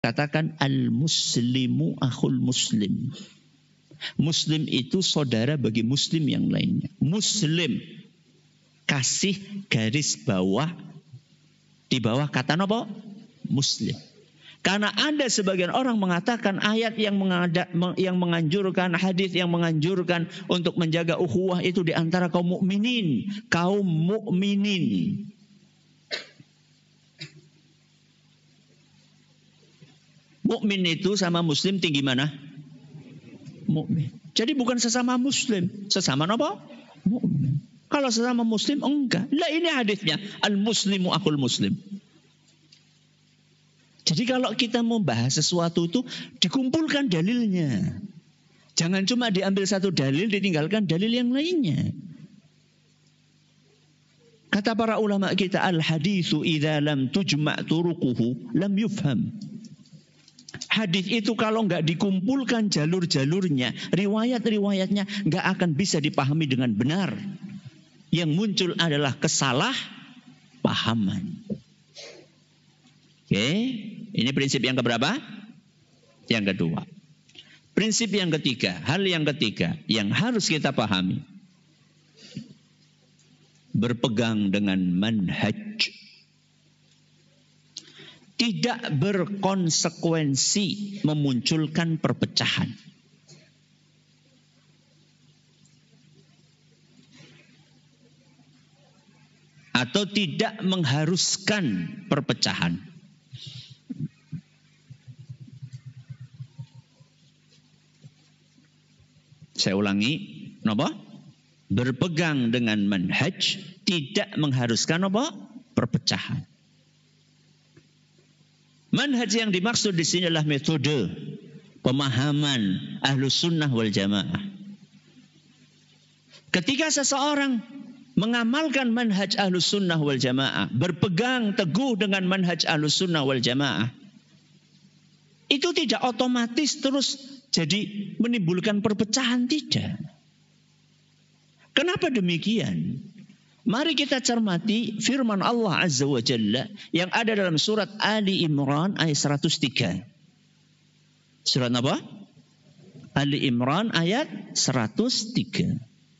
Katakan al-muslimu akhul muslim. Muslim itu saudara bagi muslim yang lainnya. Muslim. Kasih garis bawah. Di bawah kata apa? Muslim. Karena ada sebagian orang mengatakan ayat yang menganjurkan, hadis yang menganjurkan untuk menjaga ukhuwah itu di antara kaum mukminin, kaum mukminin. Mukmin itu sama muslim tinggi mana? Mukmin. Jadi bukan sesama muslim, sesama apa? Mukmin. Kalau sesama muslim enggak. Lah ini hadisnya, al-muslimu akhul muslim. Jadi kalau kita mau bahas sesuatu itu dikumpulkan dalilnya. Jangan cuma diambil satu dalil ditinggalkan dalil yang lainnya. Kata para ulama kita, al-haditsu idza lam tujma' turuquhu lam yufham. Hadis itu kalau enggak dikumpulkan jalur-jalurnya, riwayat-riwayatnya enggak akan bisa dipahami dengan benar. Yang muncul adalah kesalahpahaman. Oke, ini prinsip yang keberapa? Yang kedua. Prinsip yang ketiga, hal yang ketiga yang harus kita pahami. Berpegang dengan manhaj. Tidak berkonsekuensi memunculkan perpecahan. Atau tidak mengharuskan perpecahan. Saya ulangi, apa? Berpegang dengan manhaj tidak mengharuskan apa? Perpecahan. Manhaj yang dimaksud di sini adalah metode pemahaman Ahlus Sunnah wal Jamaah. Ketika seseorang mengamalkan manhaj Ahlus Sunnah wal Jamaah, berpegang teguh dengan manhaj Ahlus Sunnah wal Jamaah, itu tidak otomatis terus jadi menimbulkan perpecahan, tidak. Kenapa demikian? Mari kita cermati firman Allah Azza wa Jalla yang ada dalam surat Ali Imran ayat 103. Surat apa? Ali Imran ayat 103.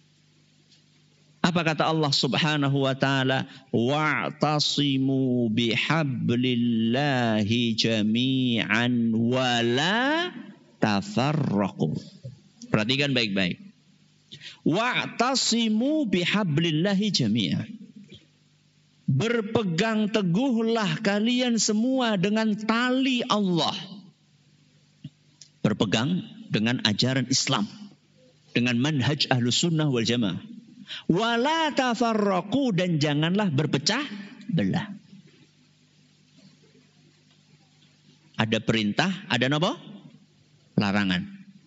Apa kata Allah Subhanahu wa taala? Wa'tasimu bihablillahi jami'an wa la tafarraqu. Perhatikan baik-baik. Wa'tasimu bihablillahi jami'an. Berpegang teguhlah kalian semua dengan tali Allah. Berpegang dengan ajaran Islam, dengan manhaj Ahlus Sunnah wal Jamaah. Wala tafarraqu, dan janganlah berpecah belah. Ada perintah, ada apa? Larangan.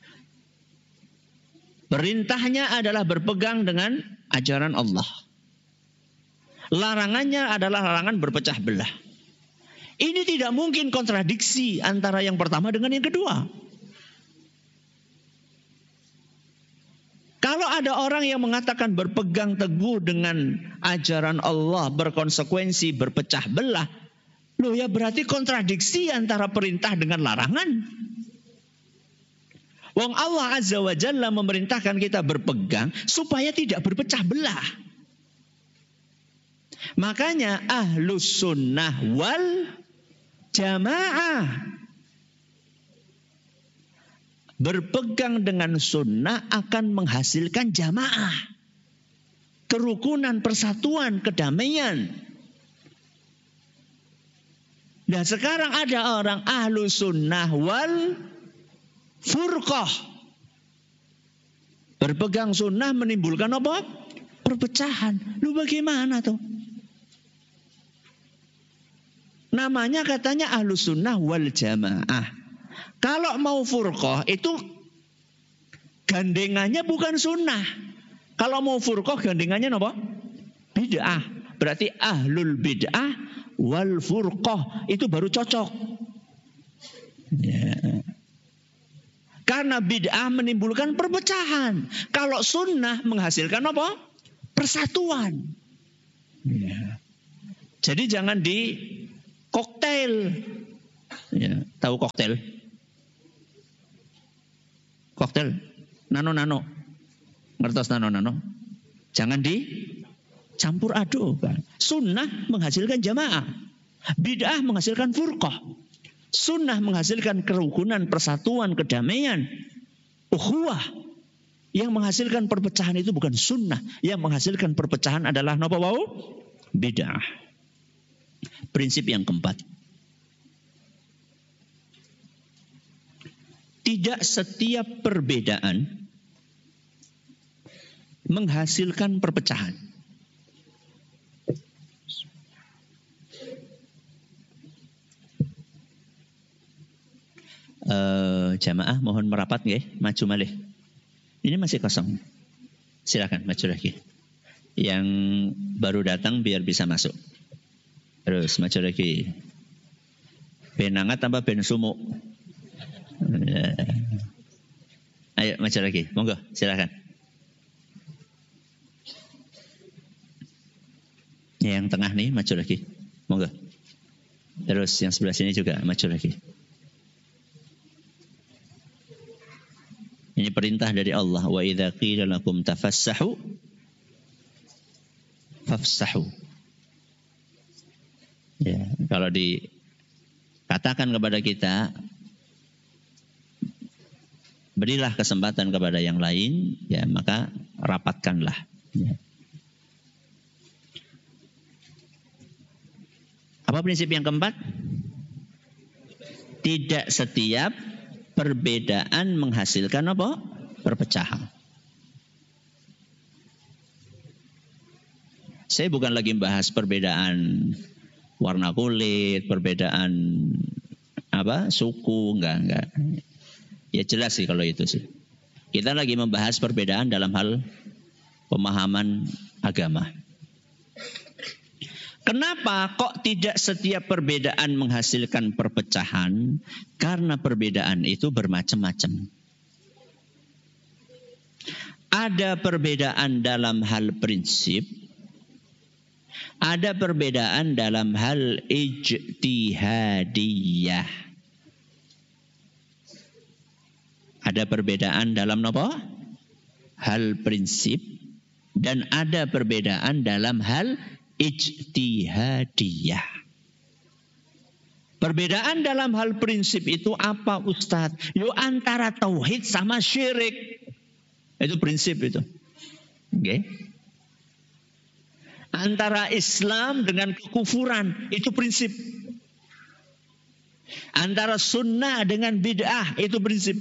Perintahnya adalah berpegang dengan ajaran Allah. Larangannya adalah larangan berpecah belah. Ini tidak mungkin kontradiksi antara yang pertama dengan yang kedua. Kalau ada orang yang mengatakan berpegang teguh dengan ajaran Allah berkonsekuensi berpecah belah, loh ya berarti kontradiksi antara perintah dengan larangan. Wong Allah Azza wa Jalla memerintahkan kita berpegang supaya tidak berpecah belah. Makanya Ahlus Sunnah wal Jamaah berpegang dengan sunnah akan menghasilkan jamaah, kerukunan, persatuan, kedamaian. Nah sekarang ada orang ahlu sunnah wal furqah. Berpegang sunnah menimbulkan apa? Perpecahan. Lu bagaimana tuh? Namanya katanya ahlu sunnah wal jamaah. Kalau mau furqah itu gandengannya bukan sunnah. Kalau mau furqah gandengannya apa? Bid'ah. Berarti ahlul bid'ah wal furqah itu baru cocok. Ya. Karena bid'ah menimbulkan perpecahan. Kalau sunnah menghasilkan apa? Persatuan. Ya. Jadi jangan di koktail. Ya. Tahu koktail? Koktail nano-nano. Ngertos nano-nano? Jangan dicampur aduk. Sunnah menghasilkan jamaah. Bid'ah menghasilkan furqah. Sunnah menghasilkan kerukunan, persatuan, kedamaian, ukhuwah. Yang menghasilkan perpecahan itu bukan sunnah. Yang menghasilkan perpecahan adalah napa wau? Bid'ah. Prinsip yang keempat. Tidak setiap perbedaan menghasilkan perpecahan. Jamaah mohon merapat nggih, maju malih. Ini masih kosong. Silakan maju lagi. Yang baru datang biar bisa masuk. Terus maju lagi. Ben hangat tambah ben sumuk. Ayo maju lagi. Monggo, silakan. Yang tengah nih maju lagi. Monggo. Terus yang sebelah sini juga maju lagi. Ini perintah dari Allah. Wa idza qila lakum tafassahu fafsahu. Ya, kalau dikatakan kepada kita berilah kesempatan kepada yang lain, ya maka rapatkanlah. Ya. Apa prinsip yang keempat? Tidak setiap perbedaan menghasilkan apa? Perpecahan. Saya bukan lagi membahas perbedaan warna kulit, perbedaan apa? Suku, enggak. Ya jelas sih kalau itu sih. Kita lagi membahas perbedaan dalam hal pemahaman agama. Kenapa kok tidak setiap perbedaan menghasilkan perpecahan? Karena perbedaan itu bermacam-macam. Ada perbedaan dalam hal prinsip, ada perbedaan dalam hal ijtihadiyah. Ada perbedaan dalam apa? Hal prinsip, dan ada perbedaan dalam hal ijtihadiyah. Perbedaan dalam hal prinsip itu apa Ustadz? Yo antara tauhid sama syirik. Itu prinsip itu. Okay. Antara Islam dengan kekufuran, itu prinsip. Antara sunnah dengan bid'ah, itu prinsip.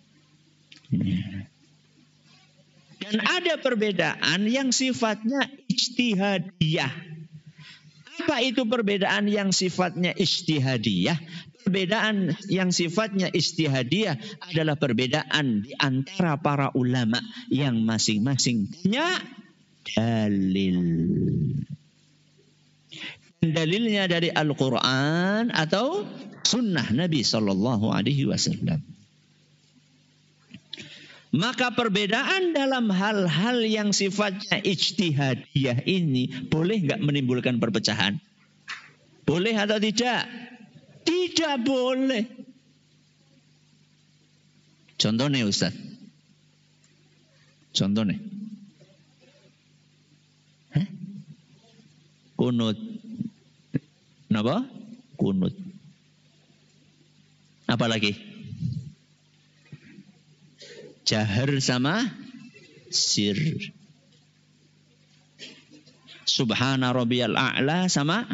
Dan ada perbedaan yang sifatnya ijtihadiyah. Apa itu perbedaan yang sifatnya ijtihadiyah? Perbedaan yang sifatnya ijtihadiyah adalah perbedaan di antara para ulama yang masing-masing punya dalil. Dalilnya dari Al-Quran atau sunnah Nabi SAW. Maka perbedaan dalam hal-hal yang sifatnya ijtihadiyah ini boleh nggak menimbulkan perpecahan? Boleh atau tidak? Tidak boleh. Contohnya Ustaz. Contohnya. Kunut. Kenapa? Kunut. Apalagi? Jahar sama sir. Subhana rabbiyal a'la sama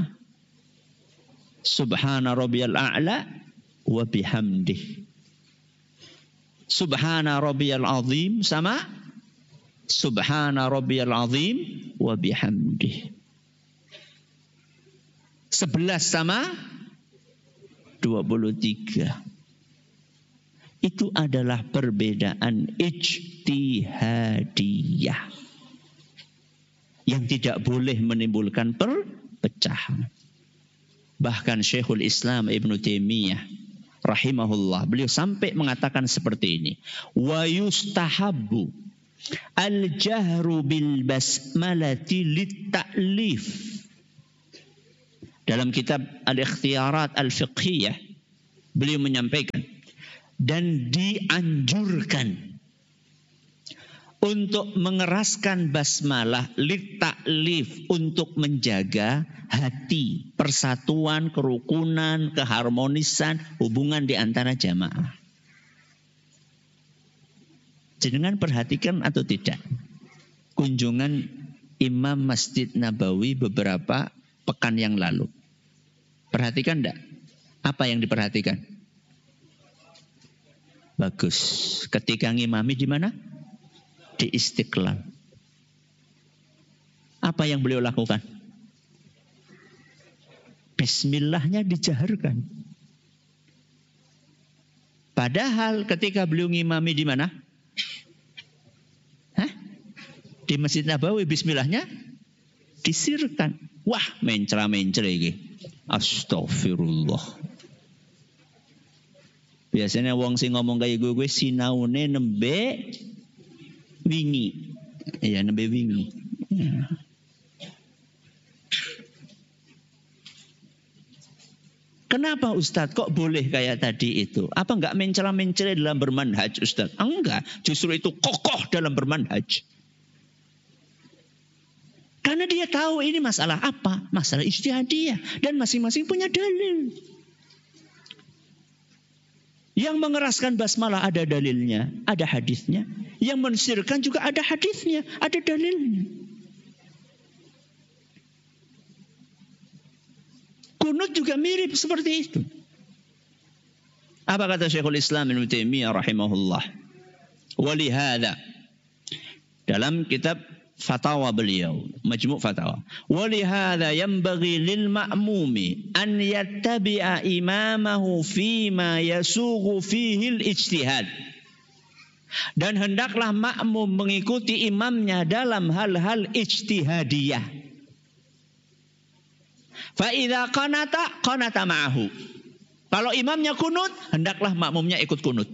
Subhana rabbiyal a'la wa bihamdih. Subhana rabbiyal azim sama Subhana rabbiyal azim wa bihamdih. 11 sama 23. Itu adalah perbedaan ijtihadiyah yang tidak boleh menimbulkan perpecahan. Bahkan Syekhul Islam Ibnu Taimiyah rahimahullah, beliau sampai mengatakan seperti ini. Wa yustahabbu al-jahru bil basmalati lit-ta'lif. Dalam kitab Al-Ikhtiyarat Al-Fiqhiyah Beliau menyampaikan dan dianjurkan untuk mengeraskan basmalah littaklif, untuk menjaga hati, persatuan, kerukunan, keharmonisan, hubungan di antara jamaah. Jenengan perhatikan atau tidak kunjungan Imam Masjid Nabawi beberapa pekan yang lalu? Perhatikan enggak? Apa yang diperhatikan? Bagus. Ketika ngimami di mana? Di Istiqlal. Apa yang beliau lakukan? Bismillahnya dijaharkan. Padahal ketika beliau ngimami di mana? Di Masjid Nabawi, bismillahnya disirkan. Wah, mencela-mencela iki. Astagfirullah. Biasanya wong sing ngomong kayak gue sinaune nembe wingi. Ya, nembe wingi. Ya. Kenapa Ustadz kok boleh kayak tadi itu? Apa enggak mencela-mencela dalam bermanhaj Ustadz? Enggak, justru itu kokoh dalam bermanhaj. Karena dia tahu ini masalah apa? Masalah ijtihadiyah. Dan masing-masing punya dalil. Yang mengeraskan basmalah ada dalilnya, ada hadisnya. Yang mensirkan juga ada hadisnya, ada dalilnya. Kunut juga mirip seperti itu. Apa kata Syekhul Islam Ibnu Taimiyah rahimahullah? Walihada, dalam kitab Fatawa beliau, Majmu' Fatawa. Walihada yanbaghi lil ma'mumi an yattabi'a imamahu fima yasughu fihi al-ijtihad. Dan hendaklah makmum mengikuti imamnya dalam hal-hal ijtihadiyah. Fa idza qanata ma'ahu. Kalau imamnya kunut, hendaklah makmumnya ikut kunut.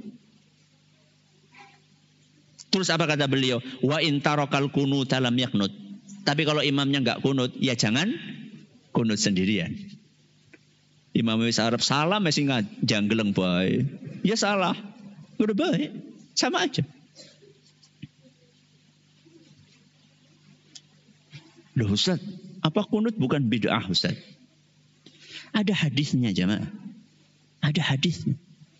Terus apa kata beliau? Wa in tarakal kunut lam yaknut. Tapi kalau imamnya enggak kunut, ya jangan kunut sendirian. Imam wis arep salam masih janggeleng bae. Ya salah. Udah baik. Sama aja. Loh Ustaz, apa kunut bukan bid'ah Ustaz? Ada hadisnya jamaah. Ada hadisnya.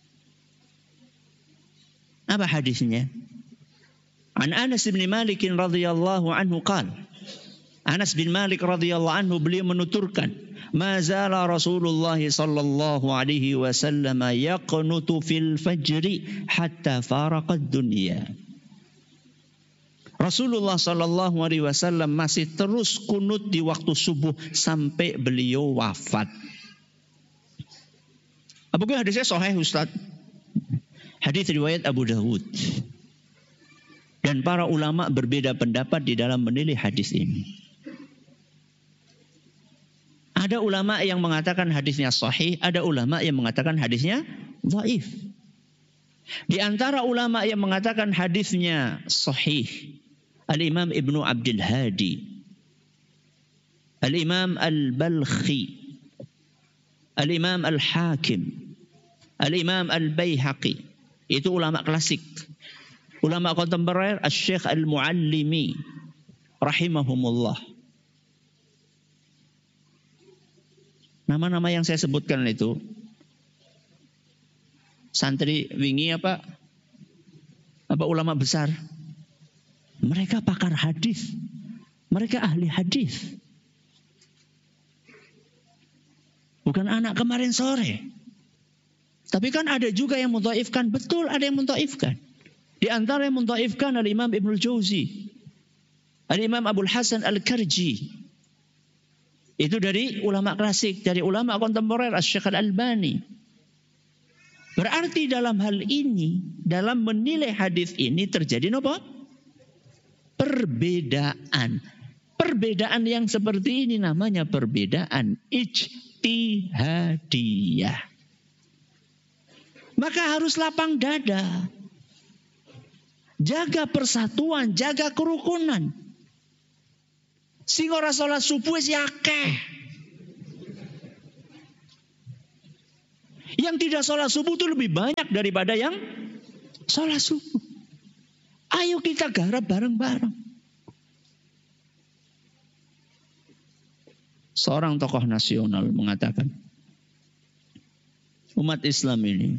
Apa hadisnya? An Anas bin Malik radhiyallahu anhu qala. Anas bin Malik radhiyallahu anhu beliau menuturkan, "Ma zala Rasulullah sallallahu alaihi wasallam yaqnutu fil fajri hatta faraqad dunya." Rasulullah sallallahu alaihi wasallam masih terus kunut di waktu subuh sampai beliau wafat. Apakah hadisnya sahih Ustaz? Hadis riwayat Abu Dawud. Dan para ulama berbeda pendapat di dalam menilai hadis ini. Ada ulama yang mengatakan hadisnya sahih, ada ulama yang mengatakan hadisnya dhaif. Di antara ulama yang mengatakan hadisnya sahih, Al-Imam Ibnu Abdul Hadi, Al-Imam Al-Balkhi, Al-Imam Al-Hakim, Al-Imam Al-Baihaqi. Itu ulama klasik. Ulama kontemporer Asy-Syaikh Al-Muallimi rahimahumullah. Nama-nama yang saya sebutkan itu santri wingi apa ulama besar. Mereka pakar hadis. Mereka ahli hadis. Bukan anak kemarin sore. Tapi kan ada juga yang mendhaifkan, betul ada yang mendhaifkan. Di antara yang mendhaifkan Al-Imam Ibnul Jauzi, Al-Imam Abul Hasan Al-Karji. Itu dari ulama klasik, dari ulama kontemporer Asy-Syaikh Al-Albani. Berarti dalam hal ini, dalam menilai hadis ini terjadi apa? Perbedaan. Perbedaan yang seperti ini namanya perbedaan ijtihadiyah. Maka harus lapang dada. Jaga persatuan, jaga kerukunan. Sing ora salat subuh wis akeh. Yang tidak sholat subuh itu lebih banyak daripada yang sholat subuh. Ayo kita garap bareng-bareng. Seorang tokoh nasional mengatakan, umat Islam ini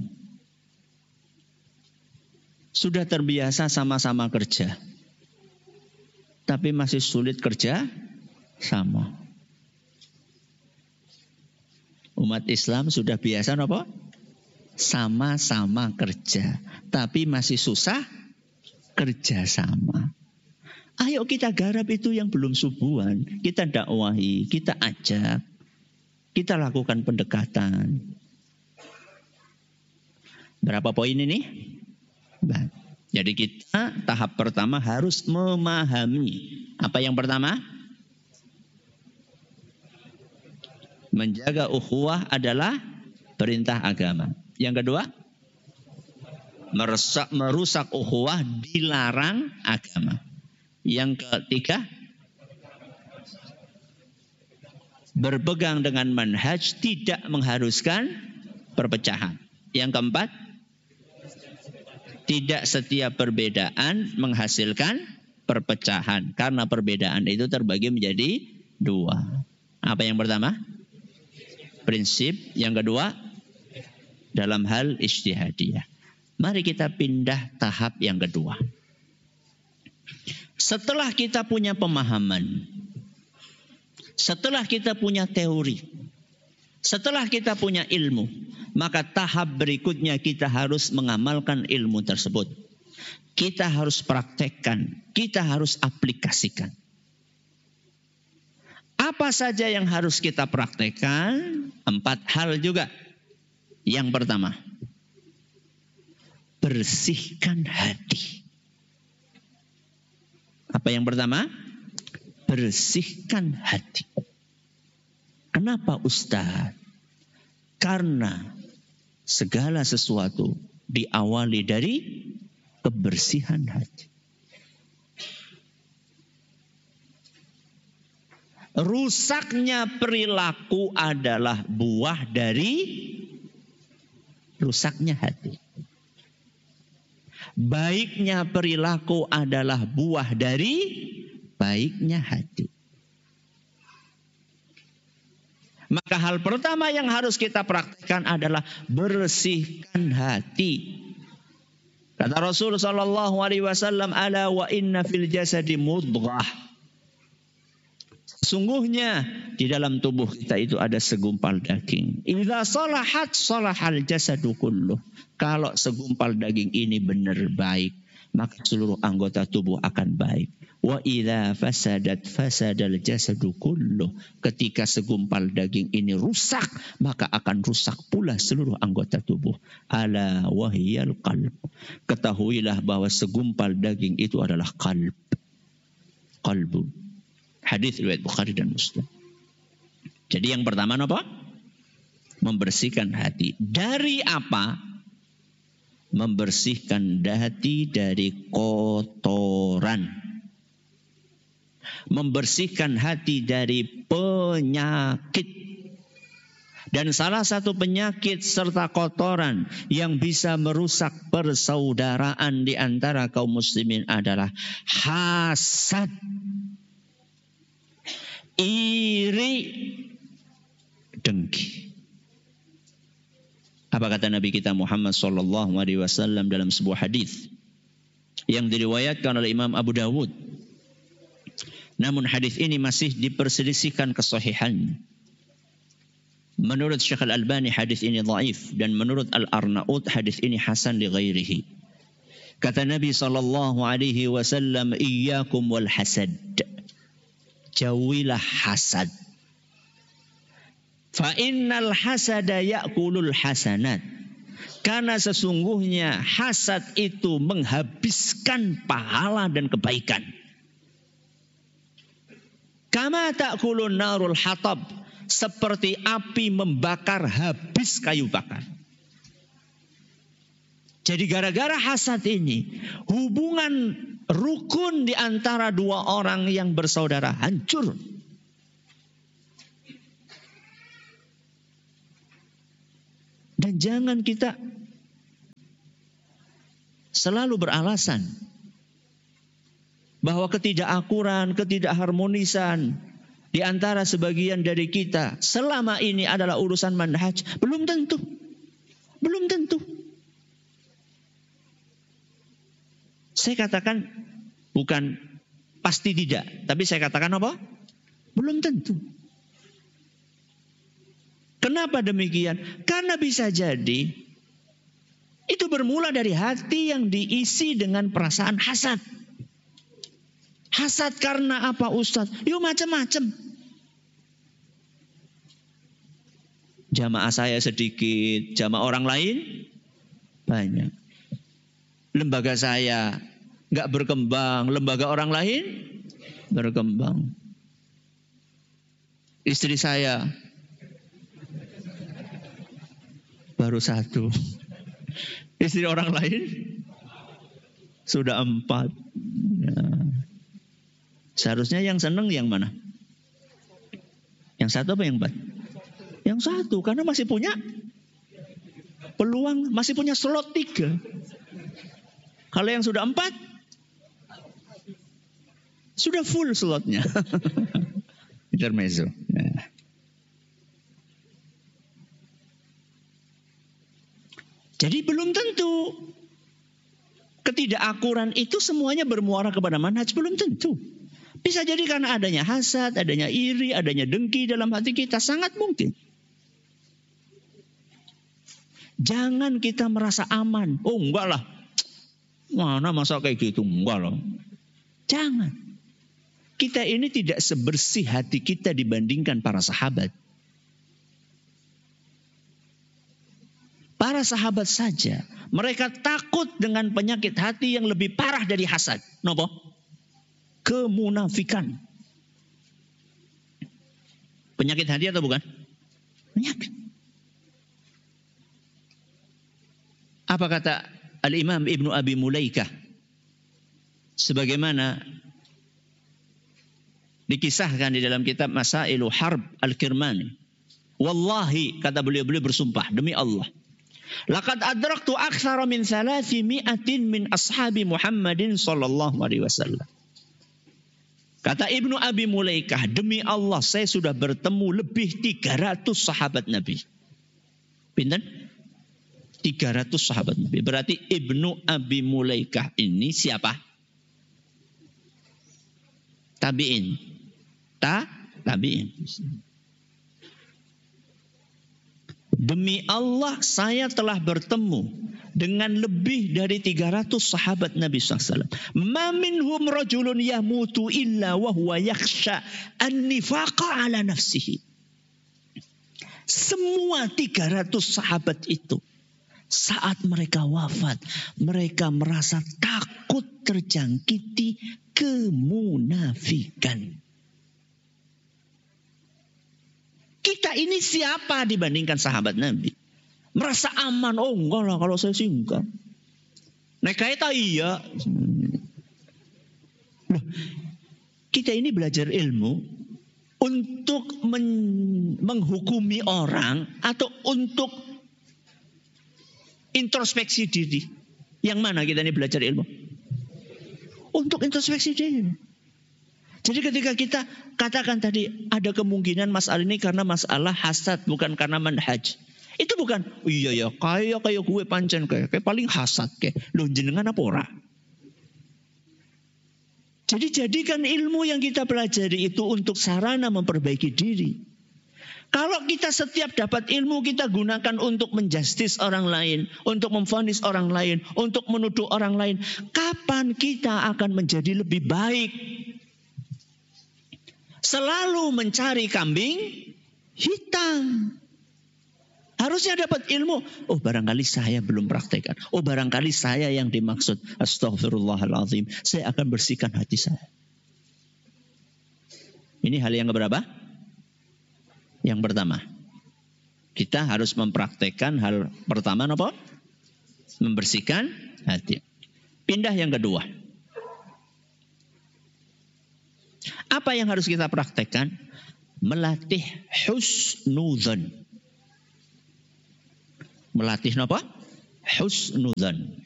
sudah terbiasa sama-sama kerja, tapi masih sulit kerja sama. Umat Islam sudah biasa apa? Sama-sama kerja, tapi masih susah kerja sama. Ayo kita garap itu yang belum subuhan. Kita dakwahi, kita ajak, kita lakukan pendekatan. Berapa poin ini? Jadi kita tahap pertama harus memahami. Apa yang pertama? Menjaga ukhuwah adalah perintah agama. Yang kedua? Merusak ukhuwah dilarang agama. Yang ketiga, berpegang dengan manhaj tidak mengharuskan perpecahan. Yang keempat, tidak setiap perbedaan menghasilkan perpecahan. Karena perbedaan itu terbagi menjadi dua. Apa yang pertama? Prinsip. Yang kedua, dalam hal ijtihadiyah. Mari kita pindah tahap yang kedua. Setelah kita punya pemahaman, setelah kita punya teori, setelah kita punya ilmu, maka tahap berikutnya kita harus mengamalkan ilmu tersebut. Kita harus praktekkan, kita harus aplikasikan. Apa saja yang harus kita praktekkan? 4 hal juga. Yang pertama, bersihkan hati. Apa yang pertama? Bersihkan hati. Kenapa Ustaz? Karena segala sesuatu diawali dari kebersihan hati. Rusaknya perilaku adalah buah dari rusaknya hati. Baiknya perilaku adalah buah dari baiknya hati. Maka hal pertama yang harus kita praktikkan adalah bersihkan hati. Kata Rasul sallallahu alaihi wasallam, "Ala wa inna fil jasadi mudghah." Sungguhnya di dalam tubuh kita itu ada segumpal daging. Idza salahat salahal jasadu kulluh. Kalau segumpal daging ini benar baik, maka seluruh anggota tubuh akan baik. Wa idza fasadat fasadal jasadu kulluh. Ketika segumpal daging ini rusak, maka akan rusak pula seluruh anggota tubuh. Ala wahyal qalb. Ketahuilah bahwa segumpal daging itu adalah qalb. Qalbu. Hadis riwayat Bukhari dan Muslim. Jadi yang pertama apa? Membersihkan hati. Dari apa? Membersihkan hati dari kotoran. Membersihkan hati dari penyakit. Dan salah satu penyakit serta kotoran yang bisa merusak persaudaraan di antara kaum muslimin adalah hasad, iri, dengki. Apa kata Nabi kita Muhammad sallallahu alaihi wasallam dalam sebuah hadis yang diriwayatkan oleh Imam Abu Dawud. Namun hadis ini masih diperselisihkan kesahihan. Menurut Syekh Al-Albani hadis ini dhaif dan menurut Al-Arnaud hadis ini hasan li ghairihi. Kata Nabi sallallahu alaihi wasallam, "Iyyakum wal hasad." Jauhilah hasad. Fa innal hasada ya'kulul hasanat. Karena sesungguhnya hasad itu menghabiskan pahala dan kebaikan. Kama ta'kulun narul hatab. Seperti api membakar habis kayu bakar. Jadi gara-gara hasad ini, hubungan rukun di antara dua orang yang bersaudara hancur. Dan jangan kita selalu beralasan bahwa ketidakakuran, ketidakharmonisan di antara sebagian dari kita selama ini adalah urusan manhaj. Belum tentu. Belum tentu. Saya katakan bukan pasti tidak, tapi saya katakan apa? Belum tentu. Kenapa demikian? Karena bisa jadi itu bermula dari hati yang diisi dengan perasaan hasad. Hasad karena apa Ustaz? Yuk macam-macam. Jamaah saya sedikit, jamaah orang lain banyak. Lembaga saya nggak berkembang, lembaga orang lain berkembang. Istri saya baru 1. Istri orang lain sudah 4. Ya. Seharusnya yang senang yang mana? Yang 1 apa yang 4? Yang 1, karena masih punya peluang, masih punya slot 3. Kalau yang sudah 4, sudah full slotnya. Intermezzo. Ya. Jadi belum tentu ketidakakuran itu semuanya bermuara kepada manhaj, belum tentu. Bisa jadi karena adanya hasad, adanya iri, adanya dengki dalam hati kita, sangat mungkin. Jangan kita merasa aman. Oh enggak lah. Mana masa kayak gitu? Enggak lah. Jangan. Kita ini tidak sebersih hati kita dibandingkan para sahabat. Para sahabat saja, mereka takut dengan penyakit hati yang lebih parah dari hasad. Napa? Kemunafikan. Penyakit hati atau bukan? Penyakit. Apa kata Al-Imam Ibnu Abi Mulaikah? Sebagaimana dikisahkan di dalam kitab Masailu Harb Al-Kirmani. Wallahi, kata beliau bersumpah demi Allah. Laqad adraktu aktsara min 300 min ashabi Muhammadin sallallahu alaihi wasallam. Kata Ibnu Abi Mulaikah, demi Allah saya sudah bertemu lebih 300 sahabat Nabi. Pinten? 300 sahabat Nabi. Berarti Ibnu Abi Mulaikah ini siapa? Tabi'in. Tabi'in. Demi Allah saya telah bertemu dengan lebih dari 300 sahabat Nabi SAW. Ma minhum rajulun yamutu illa wa huwa yakhsha an-nifaqa ala nafsihi. Semua 300 sahabat itu saat mereka wafat, mereka merasa takut terjangkiti kemunafikan. Kita ini siapa dibandingkan sahabat Nabi? Merasa aman, oh enggak lah kalau saya sih enggak. Nekaita iya. Loh, kita ini belajar ilmu untuk menghukumi orang atau untuk introspeksi diri. Yang mana kita ini belajar ilmu? Untuk introspeksi diri. Jadi ketika kita katakan tadi ada kemungkinan masalah ini karena masalah hasad bukan karena manhaj. Itu bukan, iya ya kayak gue pancen kayak paling hasad kayak. Loh jenengan apa ora? Jadi jadikan ilmu yang kita pelajari itu untuk sarana memperbaiki diri. Kalau kita setiap dapat ilmu kita gunakan untuk menjustis orang lain, untuk memvonis orang lain, untuk menuduh orang lain, kapan kita akan menjadi lebih baik? Selalu mencari kambing hitam. Harusnya dapat ilmu. Oh barangkali saya belum praktekkan. Oh barangkali saya yang dimaksud. Astaghfirullahaladzim. Saya akan bersihkan hati saya. Ini hal yang keberapa? Yang pertama. Kita harus mempraktekkan hal pertama apa? Membersihkan hati. Pindah yang kedua. Apa yang harus kita praktekkan? Melatih husnudzon. Melatih apa? Husnudzan.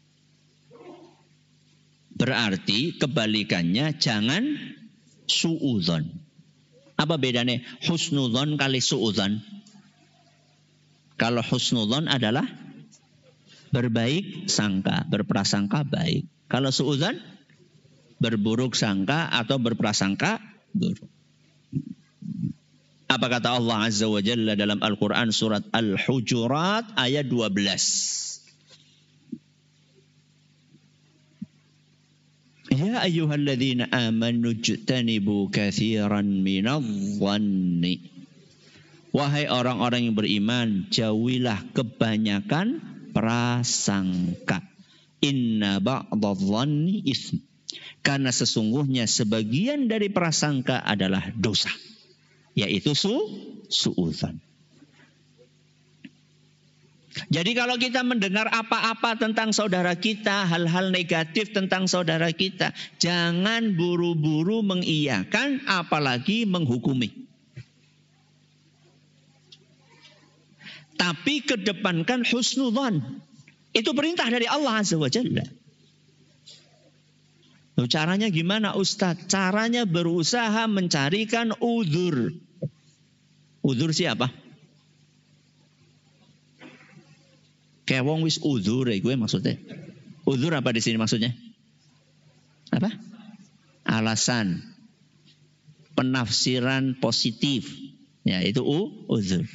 Berarti kebalikannya jangan suudzon. Apa bedanya husnudzon kali suudzon? Kalau husnudzon adalah berbaik sangka, berprasangka baik. Kalau suudzon berburuk sangka atau berprasangka buruk. Apa kata Allah Azza wa Jalla dalam Al-Quran surat Al-Hujurat ayat 12. Ya ayyuhalladzina amanu jtanibu katsiran minadh-dhanni. Wahai orang-orang yang beriman, jauhilah kebanyakan prasangka. Inna ba'dadh-dhanni itsm. Karena sesungguhnya sebagian dari prasangka adalah dosa, yaitu suudzon. Jadi kalau kita mendengar apa-apa tentang saudara kita, hal-hal negatif tentang saudara kita, jangan buru-buru mengiyakan, apalagi menghukumi. Tapi kedepankan husnudzon. Itu perintah dari Allah Azza wa Jalla. Caranya gimana Ustadz? Caranya berusaha mencarikan udzur. Udzur siapa? Kayak wong wis udzur gue maksudnya. Udzur apa di sini maksudnya? Apa? Alasan. Penafsiran positif. Ya, itu udzur.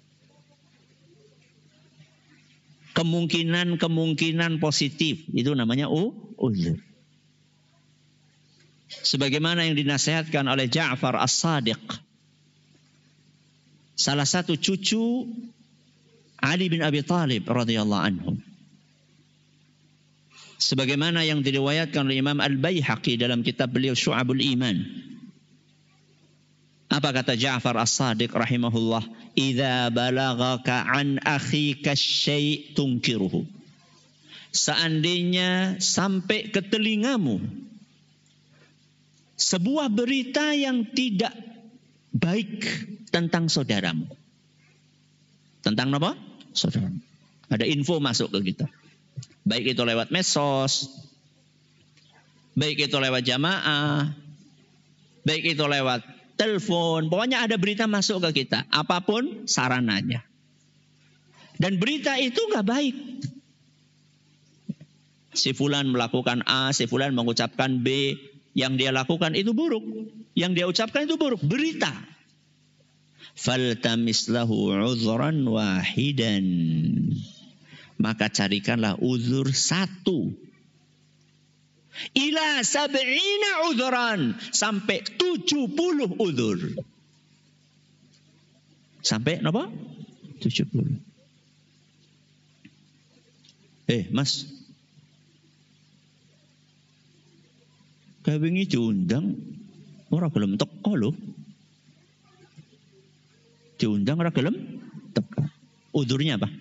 Kemungkinan positif itu namanya udzur. Sebagaimana yang dinasihatkan oleh Ja'far As-Sadiq, salah satu cucu Ali bin Abi Thalib radhiyallahu anhu. Sebagaimana yang diriwayatkan oleh Imam Al-Baihaqi dalam kitab beliau Syu'abul Iman. Apa kata Ja'far As-Sadiq rahimahullah? Idza balagaka an akhika syai' tunkiruhu. Seandainya sampai ke telingamu sebuah berita yang tidak baik tentang saudaramu. Tentang apa? Saudara. Ada info masuk ke kita. Baik itu lewat medsos, baik itu lewat jamaah, baik itu lewat telepon. Pokoknya ada berita masuk ke kita. Apapun sarananya. Dan berita itu gak baik. Si fulan melakukan A, si fulan mengucapkan B. Yang dia lakukan itu buruk. Yang dia ucapkan itu buruk. Berita. Faltamis lahu uzran wahidan. Maka carikanlah uzur satu. Ila sab'ina uzran. Sampai 70 uzur. Sampai apa? 70. Mas. Kawingi diundang. Ora gelem teko lho. Diundang ora gelem teko. Uzurnya apa?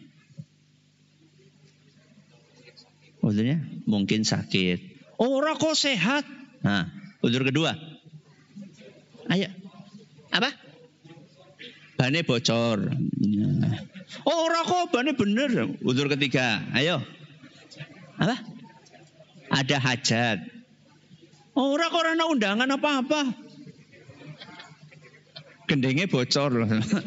Uzurnya mungkin sakit. Ora kok sehat. Nah, uzur kedua. Ayo. Apa? Bane bocor. Ora kok bane bener. Uzur ketiga. Ayo. Apa? Ada hajat. Ora kok ana undangan apa-apa. Gendengnya bocor loh.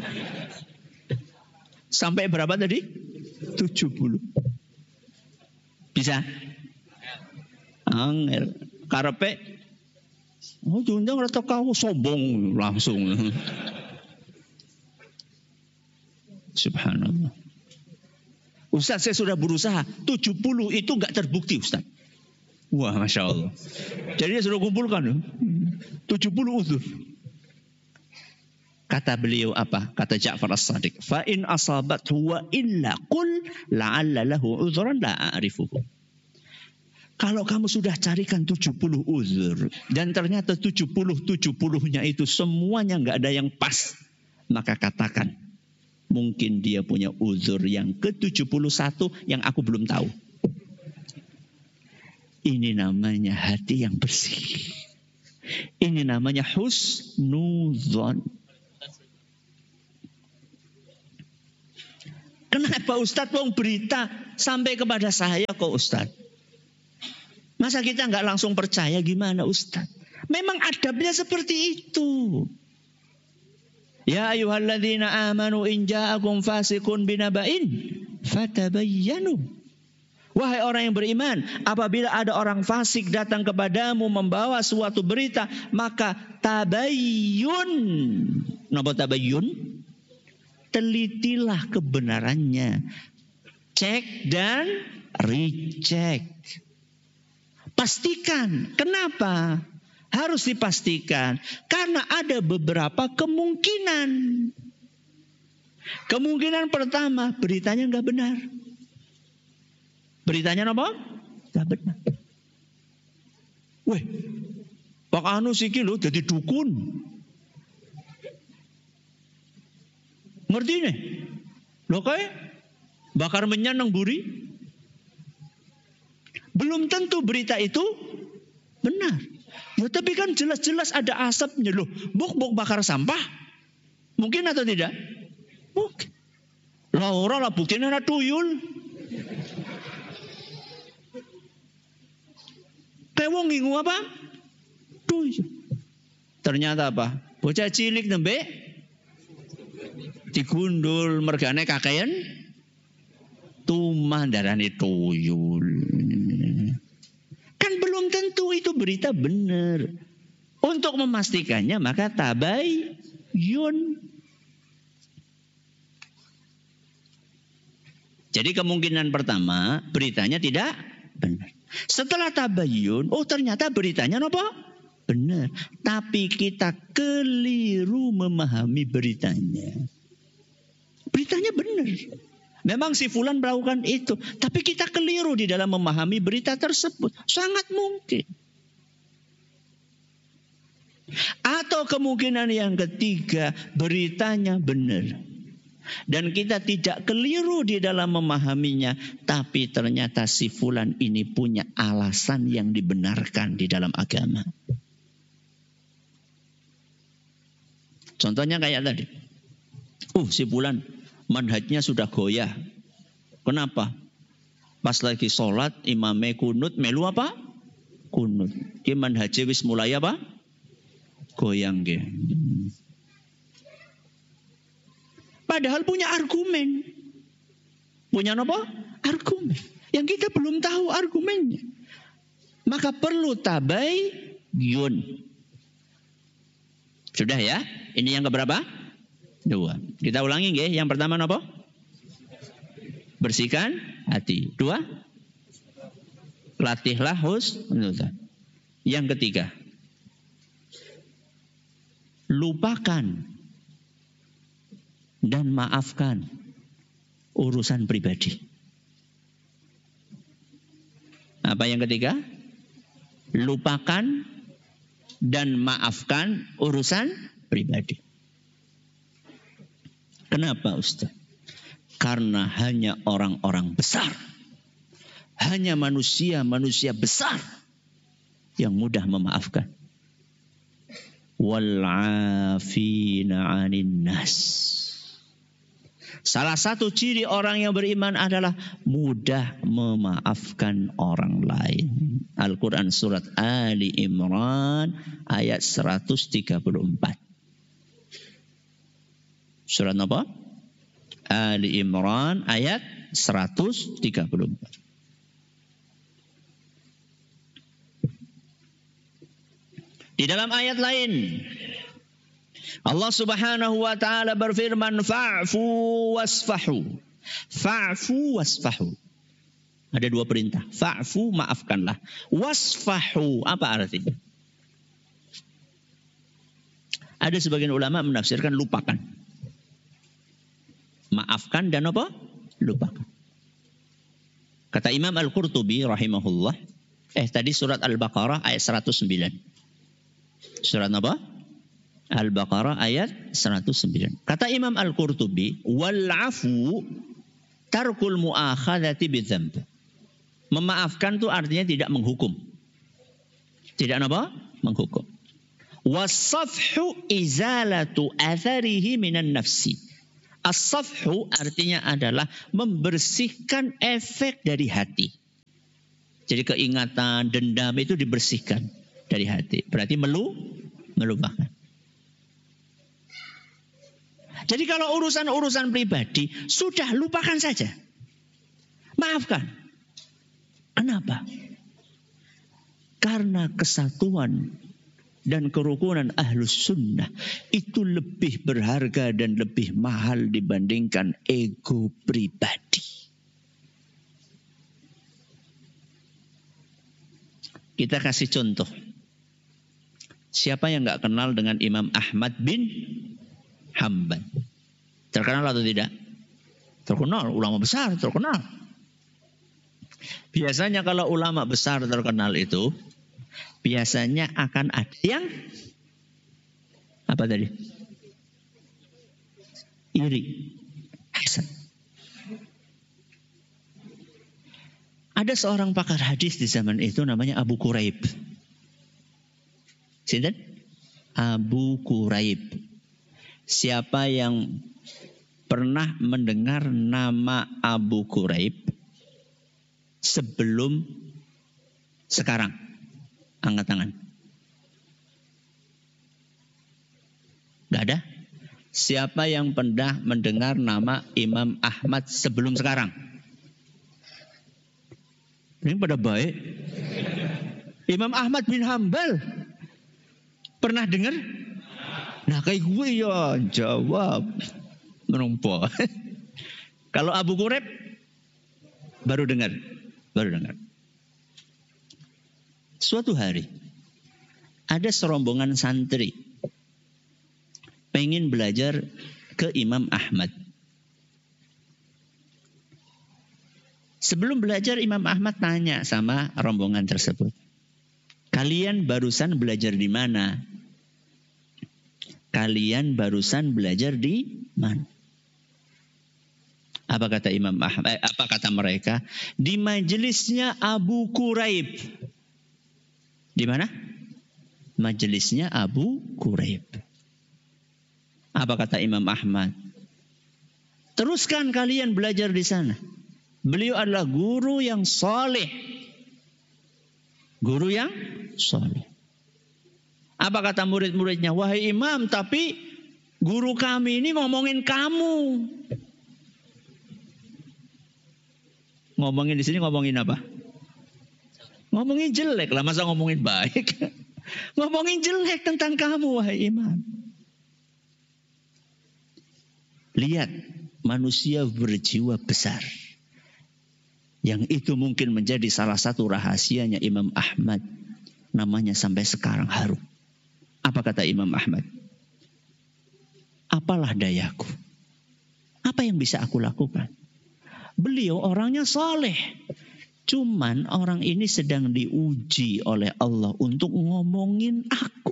Sampai berapa tadi? 70. Bisa? Angel. Karepe. Diundang rata kau sombong langsung. Subhanallah. Ustaz, saya sudah berusaha. 70 itu enggak terbukti Ustaz. Wah, Masya Allah. Jadi dia sudah kumpulkan. 70 uzur. Kata beliau apa? Kata Ja'far As-Sadiq. Fa'in asabat huwa illa qul la'alla lahu uzran la'arifuhu. Kalau kamu sudah carikan 70 uzur. Dan ternyata 70-70-nya itu semuanya enggak ada yang pas. Maka katakan. Mungkin dia punya uzur yang ke-71 yang aku belum tahu. Ini namanya hati yang bersih. Ini namanya husnudzon. Kenapa Ustadz wong berita sampai kepada saya kok Ustadz? Masa kita nggak langsung percaya gimana Ustadz? Memang adabnya seperti itu. Ya ayyuhalladzina amanu in ja'akum fasiqun binaba'in fatabayyanu. Wahai orang yang beriman, apabila ada orang fasik datang kepadamu membawa suatu berita, maka tabayyun. Napa tabayyun? Telitilah kebenarannya. Cek dan recheck. Pastikan. Kenapa? Harus dipastikan. Karena ada beberapa kemungkinan. Kemungkinan pertama, beritanya nggak benar. Beritanya apa? Nggak benar. Weh, Pak Anu siki lho jadi dukun. Ngerti nih? Loh kayak bakar menyan nang buri. Belum tentu berita itu benar. Ya, tapi kan jelas-jelas ada asapnya loh. Bok bakar sampah. Mungkin atau tidak? Mungkin. Lah ora lah buktinya ada tuyul. Kayak wong ngingu apa? Tuyul. Ternyata apa? Bocah cilik nembe digundul mergane kakean tumandarane tuyul. Kan belum tentu itu berita benar. Untuk memastikannya maka tabayyun. Jadi kemungkinan pertama beritanya tidak benar. Setelah tabayyun, oh ternyata beritanya apa? Benar. Tapi kita keliru memahami beritanya. Beritanya benar. Memang si fulan melakukan itu. Tapi kita keliru di dalam memahami berita tersebut. Sangat mungkin. Atau kemungkinan yang ketiga, beritanya benar. Dan kita tidak keliru di dalam memahaminya. Tapi ternyata si fulan ini punya alasan yang dibenarkan di dalam agama. Contohnya kayak tadi. Si fulan manhajnya sudah goyah. Kenapa? Pas lagi sholat imame kunut, melu apa? Kunut. Ki manhajnya wis mulai apa? Goyang ke. Padahal punya argumen. Punya apa? Argumen. Yang kita belum tahu argumennya. Maka perlu tabayyun. Sudah ya? Ini yang keberapa? 2. Kita ulangi nggih. Yang pertama apa? Bersihkan hati. 2. Latihlah husnuzan. Yang ketiga. Lupakan dan maafkan urusan pribadi. Apa yang ketiga? Lupakan dan maafkan urusan pribadi. Kenapa Ustaz? Karena hanya orang-orang besar. Hanya manusia-manusia besar yang mudah memaafkan. Wal'afina 'anin nas. Salah satu ciri orang yang beriman adalah mudah memaafkan orang lain. Al-Quran surat Ali Imran ayat 134. Surat apa? Ali Imran ayat 134. Di dalam ayat lain Allah Subhanahu wa taala berfirman fa'fu wasfahu. Fa'fu wasfahu. Ada 2 perintah. Fa'fu maafkanlah. Wasfahu apa artinya? Ada sebagian ulama menafsirkan lupakan. Maafkan dan apa? Lupakan. Kata Imam Al-Qurtubi rahimahullah. Tadi surat Al-Baqarah ayat 109. Surat apa? Al-Baqarah ayat 109. Kata Imam Al-Qurtubi, wal-afu tarkul mu'akhadati bidzamb. Memaafkan itu artinya tidak menghukum. Tidak apa? Menghukum. Was-safhu izalatu atharihi minan nafsi. As-safhu artinya adalah membersihkan efek dari hati. Jadi keingatan, dendam itu dibersihkan dari hati. Berarti melupakan. Jadi kalau urusan-urusan pribadi, sudah lupakan saja. Maafkan. Kenapa? Karena kesatuan dan kerukunan ahlus sunnah itu lebih berharga dan lebih mahal dibandingkan ego pribadi. Kita kasih contoh. Siapa yang gak kenal dengan Imam Ahmad bin Hanbal? Terkenal atau tidak? Terkenal, ulama besar terkenal. Biasanya kalau ulama besar terkenal itu, biasanya akan ada yang apa tadi? Iri. Hasan. Ada seorang pakar hadis di zaman itu namanya Abu Quraib. Sinten? Abu Quraib. Siapa yang pernah mendengar nama Abu Quraib sebelum sekarang? Angkat tangan. Gak ada? Siapa yang pernah mendengar nama Imam Ahmad sebelum sekarang? Ini pada baik. Imam Ahmad bin Hanbal. Pernah dengar? Nah kayak gue ya jawab. Menumpuk. Kalau Abu Quraib baru dengar. Suatu hari ada serombongan santri pengen belajar ke Imam Ahmad. Sebelum belajar Imam Ahmad tanya sama rombongan tersebut. Kalian barusan belajar di mana? Kalian barusan belajar di mana? Apa kata Imam Ahmad? Apa kata mereka? Di majelisnya Abu Quraib. Di mana? Majelisnya Abu Quraib. Apa kata Imam Ahmad? Teruskan kalian belajar di sana. Beliau adalah guru yang soleh. Guru yang soleh. Apa kata murid-muridnya? Wahai imam, tapi guru kami ini ngomongin kamu. Ngomongin di sini ngomongin apa? Ngomongin jelek lah, masa ngomongin baik? Ngomongin jelek tentang kamu, wahai imam. Lihat, manusia berjiwa besar. Yang itu mungkin menjadi salah satu rahasianya Imam Ahmad. Namanya sampai sekarang harum. Apa kata Imam Ahmad? Apalah dayaku? Apa yang bisa aku lakukan? Beliau orangnya saleh. Cuman orang ini sedang diuji oleh Allah untuk ngomongin aku.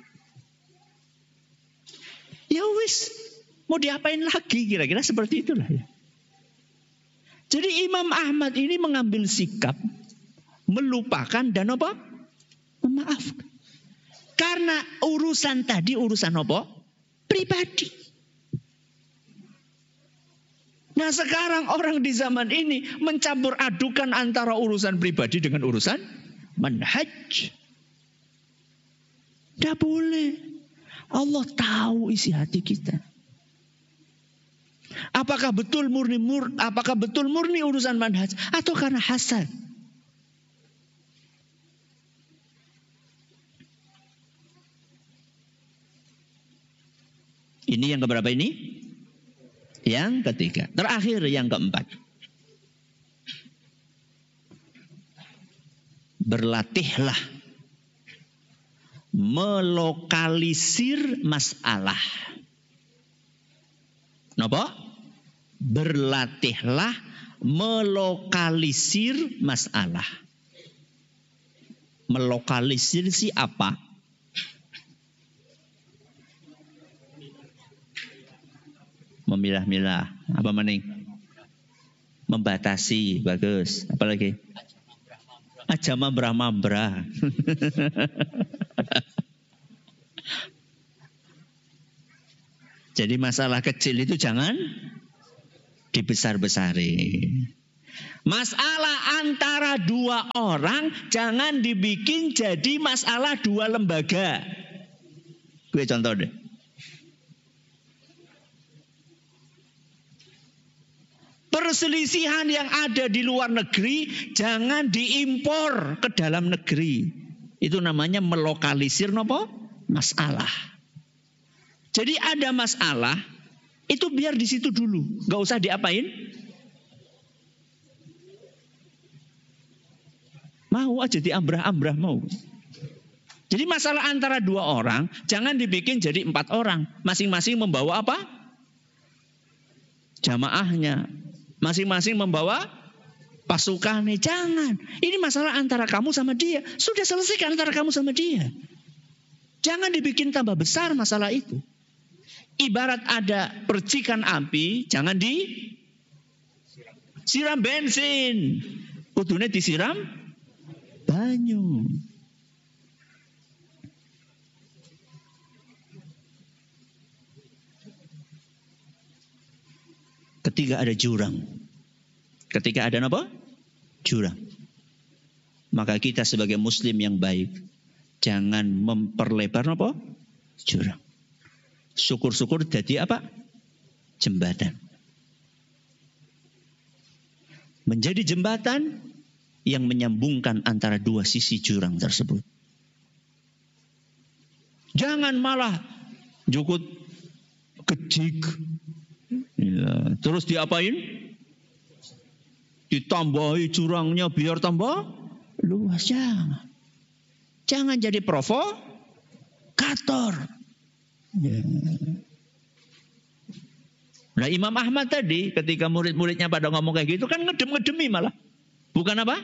Ya wis, mau diapain lagi kira-kira seperti itulah ya. Jadi Imam Ahmad ini mengambil sikap melupakan dan apa? Memaafkan. Karena urusan tadi urusan apa? Pribadi. Nah sekarang orang di zaman ini mencampur adukan antara urusan pribadi dengan urusan manhaj. Tidak boleh. Allah tahu isi hati kita. Apakah betul murni urusan manhaj atau karena hasad? Ini yang keberapa ini? Yang ketiga. Terakhir yang keempat. Berlatihlah melokalisir masalah. Napa? Berlatihlah melokalisir masalah. Melokalisir si apa? Memilah-milah. Apa maning? Membatasi. Bagus. Apa lagi? Aja mambrah-mambrah. Jadi masalah kecil itu jangan dibesar-besarin. Masalah antara dua orang jangan dibikin jadi masalah dua lembaga. Gue contoh deh. Perselisihan yang ada di luar negeri jangan diimpor ke dalam negeri. Itu namanya melokalisir nopo? Masalah. Jadi ada masalah, itu biar di situ dulu, nggak usah diapain. Mau aja diambrah-ambrah mau. Jadi masalah antara dua orang jangan dibikin jadi 4 orang, masing-masing membawa apa? Jamaahnya, masing-masing membawa pasukannya. Jangan. Ini masalah antara kamu sama dia. Sudah selesaikan antara kamu sama dia. Jangan dibikin tambah besar masalah itu. Ibarat ada percikan api, jangan disiram bensin. Kudune disiram banyu. Ketika ada jurang. Ketika ada apa? Jurang. Maka kita sebagai muslim yang baik jangan memperlebar apa? Jurang. Syukur-syukur jadi apa? Jembatan. Menjadi jembatan yang menyambungkan antara dua sisi jurang tersebut. Jangan malah jukut kejik. Ya, terus diapain? Ditambahi jurangnya biar tambah luas. Jangan jadi provokator. Ya. Nah, Imam Ahmad tadi ketika murid-muridnya pada ngomong kayak gitu kan ngedem-ngedemi malah. Bukan apa?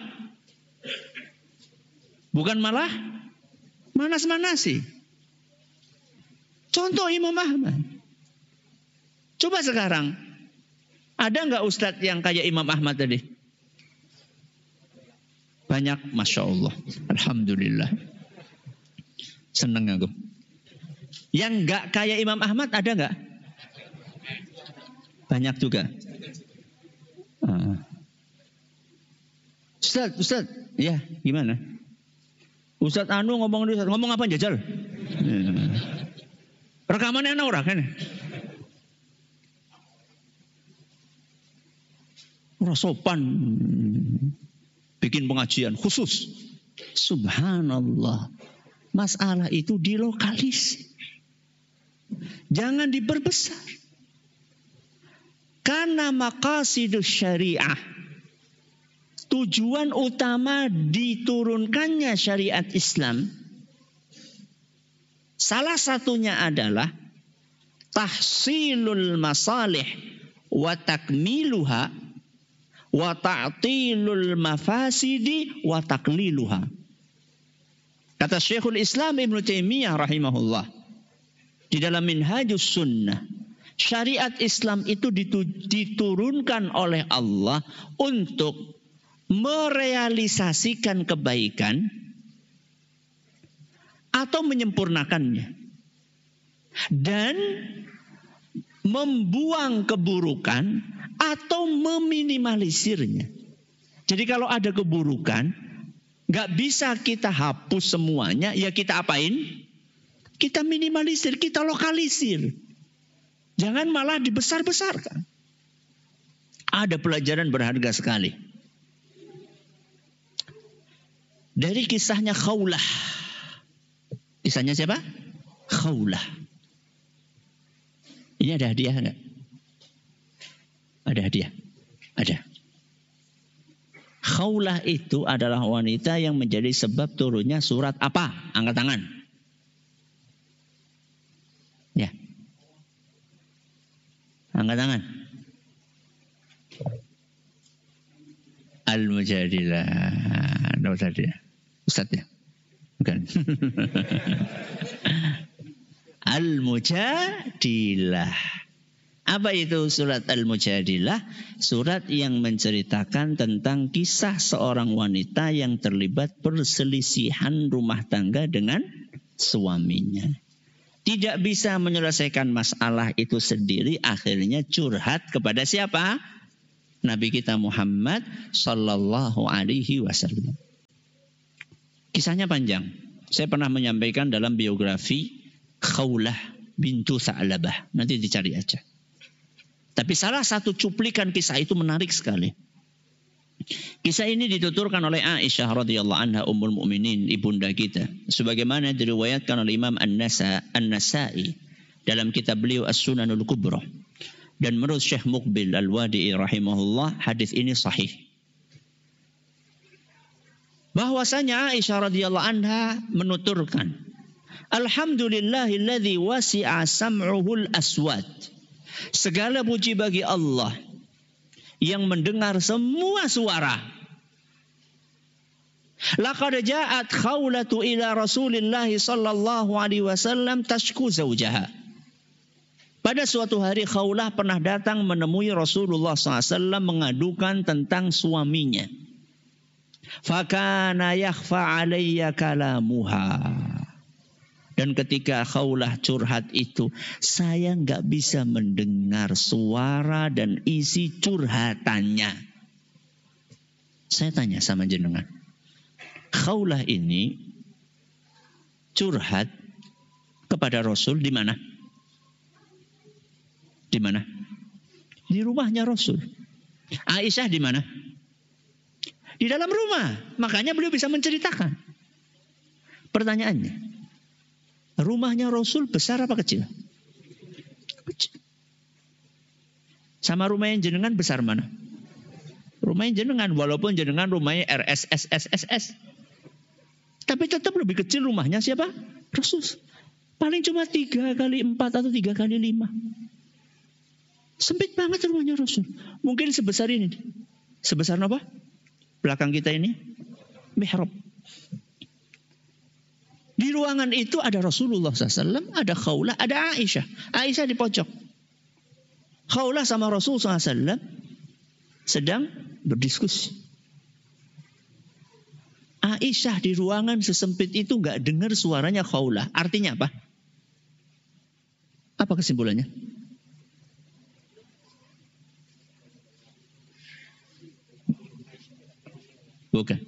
Bukan malah manas-manasi. Contoh Imam Ahmad. Coba sekarang, ada nggak ustadz yang kayak Imam Ahmad tadi? Banyak, Masya Allah. Alhamdulillah. Seneng aku. Yang nggak kayak Imam Ahmad ada nggak? Banyak juga. Ustadz, ya gimana? Ustadz Anu ngomong apa jajal? Rekamannya ana ora kan? Ora sopan bikin pengajian khusus. Subhanallah. Masalah itu dilokalis. Jangan diperbesar. Karena maqasidus syariah, tujuan utama diturunkannya syariat Islam, salah satunya adalah tahsilul masalih wa takmiluha wa ta'tilul mafasidi wa taqliluha. Kata Syekhul Islam Ibnu Taimiyah rahimahullah di dalam Minhajus Sunnah, syariat Islam itu diturunkan oleh Allah untuk merealisasikan kebaikan atau menyempurnakannya dan membuang keburukan atau meminimalisirnya. Jadi kalau ada keburukan, gak bisa kita hapus semuanya, ya kita apain? Kita minimalisir, kita lokalisir. Jangan malah dibesar-besarkan. Ada pelajaran berharga sekali. Dari kisahnya Khawlah. Kisahnya siapa? Khawlah. Ini ada hadiah enggak? Ada hadiah? Ada. Khawlah itu adalah wanita yang menjadi sebab turunnya surat apa? Angkat tangan. Ya. Angkat tangan. Al-Mujadilah. Ustaz ya? Bukan. Al-Mujadilah. Apa itu surat Al-Mujadilah? Surat yang menceritakan tentang kisah seorang wanita yang terlibat perselisihan rumah tangga dengan suaminya. Tidak bisa menyelesaikan masalah itu sendiri, akhirnya curhat kepada siapa? Nabi kita Muhammad sallallahu alaihi wasallam. Kisahnya panjang. Saya pernah menyampaikan dalam biografi Khawlah bintu Tha'labah. Nanti dicari aja. Tapi salah satu cuplikan kisah itu menarik sekali. Kisah ini dituturkan oleh Aisyah radhiyallahu anha ummul mukminin, ibunda kita. Sebagaimana diriwayatkan oleh Imam An-Nasa'i dalam kitab beliau As-Sunanul Kubra. Dan menurut Syekh Muqbil Al-Wadi'i rahimahullah, hadis ini sahih. Bahwasanya Aisyah radhiyallahu anha menuturkan, Alhamdulillahilladzi wasi'a sam'uhul aswad. Segala puji bagi Allah yang mendengar semua suara. Laqad ja'at Khawlatu ila Rasulillah sallallahu alaihi wasallam tashku zawjaha. Pada suatu hari Khawlah pernah datang menemui Rasulullah SAW mengadukan tentang suaminya. Fakana yakhfa alayya kalamuha. Dan ketika Khawlah curhat itu, saya nggak bisa mendengar suara dan isi curhatannya. Saya tanya sama jenengan, Khawlah ini curhat kepada Rasul di mana? Di mana? Di rumahnya Rasul. Aisyah di mana? Di dalam rumah. Makanya beliau bisa menceritakan. Pertanyaannya, rumahnya Rasul besar apa kecil? Kecil. Sama rumahnya jenengan besar mana? Rumahnya jenengan, walaupun jenengan rumahnya RSSSSS. Tapi tetap lebih kecil rumahnya siapa? Rasul. Paling cuma 3 kali 4 atau 3 kali 5. Sempit banget rumahnya Rasul. Mungkin sebesar ini. Sebesar apa? Belakang kita ini. Mihrab. Di ruangan itu ada Rasulullah SAW, ada Khawlah, ada Aisyah. Aisyah di pojok. Khawlah sama Rasulullah SAW sedang berdiskusi. Aisyah di ruangan sesempit itu gak dengar suaranya Khawlah. Artinya apa? Apa kesimpulannya? Bukan.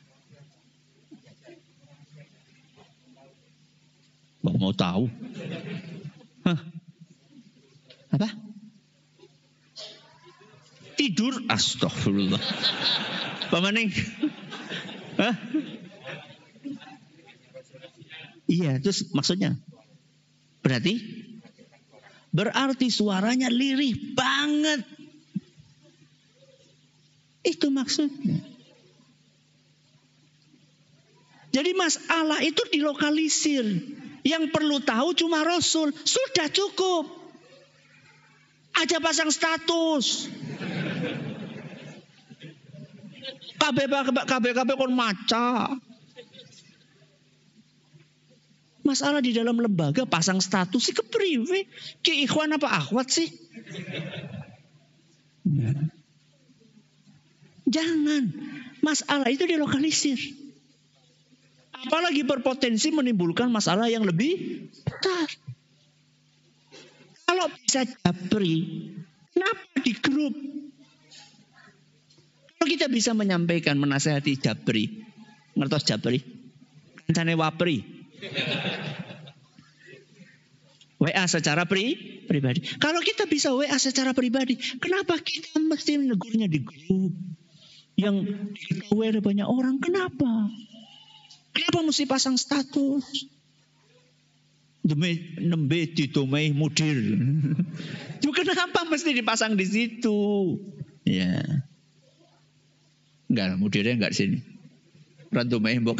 Mau tahu? Hah? Apa? Tidur? Astagfirullah. Pak Maning? Hah? Iya, terus maksudnya? Berarti suaranya lirih banget. Itu maksudnya. Jadi masalah itu dilokalisir. Yang perlu tahu cuma Rasul. Sudah cukup. Aja pasang status. KB kon maca. Masalah di dalam lembaga pasang status sih kepriwe? Ki ikhwan apa akhwat sih? Jangan. Masalah itu dilokalisir. Apalagi berpotensi menimbulkan masalah yang lebih besar. Kalau bisa japri, kenapa di grup? Kalau kita bisa menyampaikan, menasihati japri, ngertos japri, kancane wapri, WA secara pribadi. Kalau kita bisa WA secara pribadi, kenapa kita mesti menegurnya di grup yang diketahui oleh banyak orang? Kenapa? Kenapa mesti pasang status? Demi nembe ditomai mudir. Itu kenapa mesti dipasang di situ? Ya. Enggak, mudirnya enggak di sini. Rantumai mbok.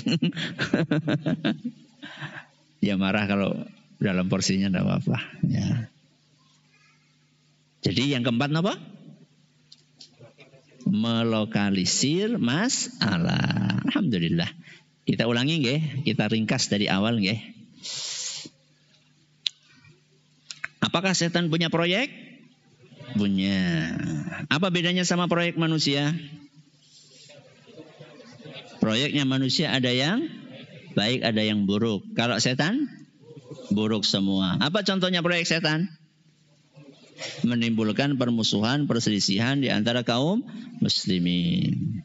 Ya marah kalau dalam porsinya enggak apa-apa. Ya. Jadi yang keempat apa? Melokalisir masalah. Alhamdulillah. Kita ulangi nggih, kita ringkas dari awal nggih. Apakah setan punya proyek? Punya. Apa bedanya sama proyek manusia? Proyeknya manusia ada yang baik, ada yang buruk. Kalau setan, buruk semua. Apa contohnya proyek setan? menimbulkan permusuhan, perselisihan di antara kaum muslimin.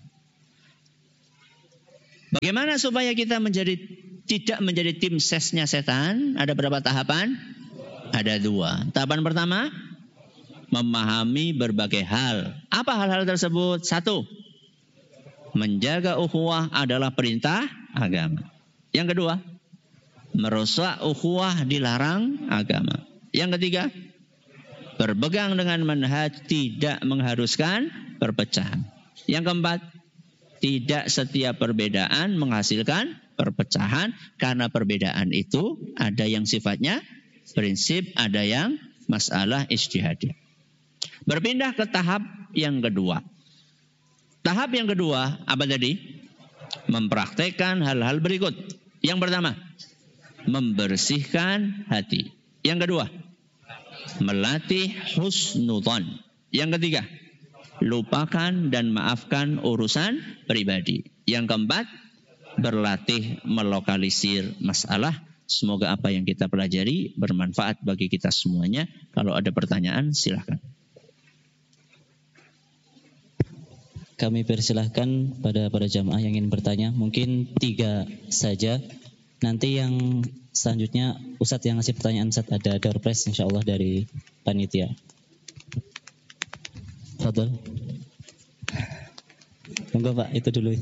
Bagaimana supaya kita tidak menjadi tim sesnya setan? Ada berapa tahapan? Ada 2. Tahapan pertama, memahami berbagai hal. Apa hal-hal tersebut? 1, menjaga ukhuwah adalah perintah agama. Yang kedua, merusak ukhuwah dilarang agama. Yang ketiga, berpegang dengan manhaj tidak mengharuskan perpecahan. Yang keempat, tidak setiap perbedaan menghasilkan perpecahan, karena perbedaan itu ada yang sifatnya prinsip, ada yang masalah ijtihadiyah. Berpindah ke tahap yang kedua. Tahap yang kedua apa tadi? Mempraktekkan hal-hal berikut. Yang pertama, membersihkan hati. Yang kedua, melatih husnudzon. Yang ketiga, lupakan dan maafkan urusan pribadi. Yang keempat, berlatih melokalisir masalah. Semoga apa yang kita pelajari bermanfaat bagi kita semuanya. Kalau ada pertanyaan, silakan. Kami persilahkan pada para jamaah yang ingin bertanya. Mungkin 3 saja. Nanti yang selanjutnya Ustadz yang ngasih pertanyaan, Ustadz ada door prize insyaallah dari panitia. Fadol. Monggo Pak, itu dulu.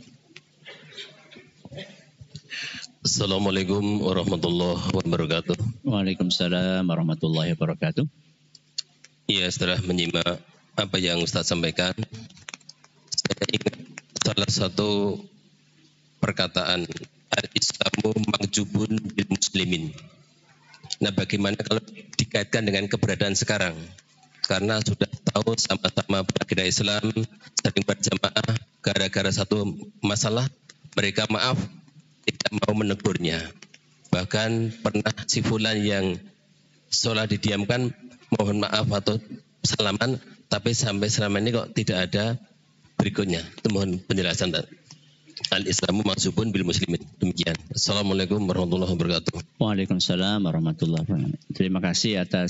Assalamualaikum warahmatullahi wabarakatuh. Waalaikumsalam warahmatullahi wabarakatuh. Iya, setelah menyimak apa yang Ustaz sampaikan, saya ingat salah satu perkataan, al-Islamu magjubun bil muslimin. Nah, bagaimana kalau dikaitkan dengan keberadaan sekarang? Karena sudah tahu sama-sama berakidah Islam, sering berjamaah, gara-gara satu masalah, mereka maaf, tidak mau menegurnya. Bahkan pernah si fulan yang sholat didiamkan, mohon maaf atau salaman, tapi sampai selama ini kok tidak ada berikutnya. Itu mohon penjelasan. Al-Islamu maksubun bil muslimin. Demikian. Assalamualaikum warahmatullahi wabarakatuh. Waalaikumsalam warahmatullahi wabarakatuh. Terima kasih atas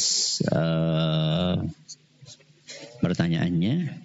pertanyaannya.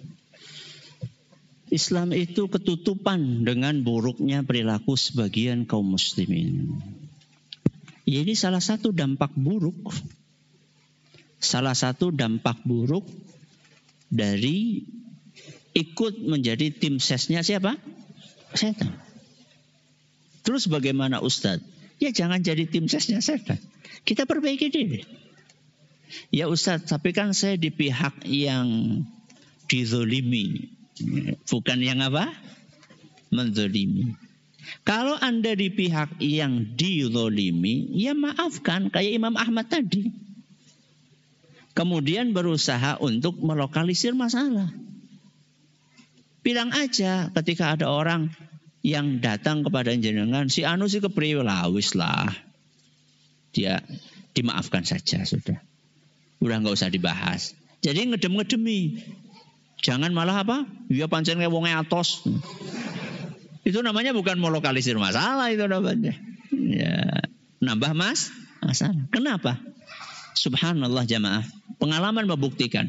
Islam itu ketutupan dengan buruknya perilaku sebagian kaum muslimin. Ini salah satu dampak buruk. Salah satu dampak buruk dari ikut menjadi tim sesnya siapa? Setan. Terus bagaimana Ustadz? Ya jangan jadi tim sesnya setan. Kita perbaiki diri. Ya Ustadz, tapi kan saya di pihak yang dizolimi. Bukan yang apa? Menzolimi. Kalau Anda di pihak yang dizolimi, ya maafkan. Kayak Imam Ahmad tadi. Kemudian berusaha untuk melokalisir masalah. Bilang aja ketika ada orang yang datang kepada jenengan, si anu si kepriwe lawis lah. Dia dimaafkan saja sudah. Udah nggak usah dibahas. Jadi ngedem-ngedemi. Jangan malah apa? Ya pancen wonge atos. Itu namanya bukan melokalisir masalah, itu namanya. Ya, nambah masalah. Kenapa? Subhanallah jamaah. Pengalaman membuktikan.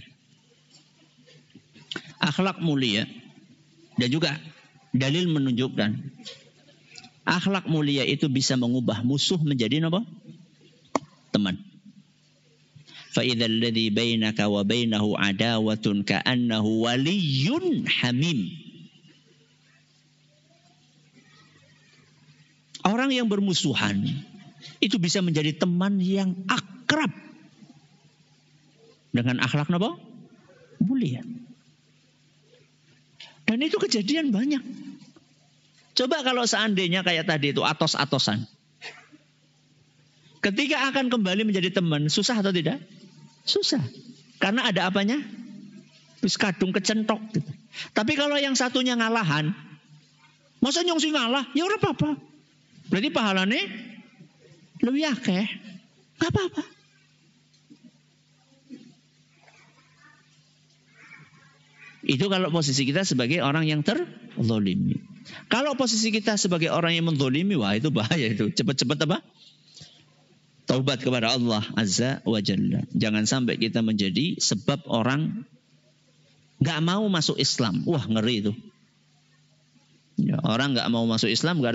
Akhlak mulia. Dan juga dalil menunjukkan akhlak mulia itu bisa mengubah musuh menjadi apa? Teman. Fa idzal ladzi bainaka wa bainahu adawatun ka'annahu waliyyun hamim. Orang yang bermusuhan itu bisa menjadi teman yang akrab dengan akhlak apa? Mulia. Dan itu kejadian banyak. Coba kalau seandainya kayak tadi itu atos-atosan. Ketika akan kembali menjadi teman, susah atau tidak? Susah. Karena ada apanya? Wis kadung kecentok gitu. Tapi kalau yang satunya ngalahan, masa nyongsi ngalah? Ya ora apa-apa. Berarti pahalane lebih akeh. Enggak apa-apa. Itu kalau posisi kita sebagai orang yang terzolimi. Kalau posisi kita sebagai orang yang menzolimi, wah itu bahaya itu. Cepat-cepat apa? taubat kepada Allah Azza wa Jalla. Jangan sampai kita menjadi sebab orang nggak mau masuk Islam. Wah, ngeri itu. Ya, orang nggak mau masuk Islam, nggak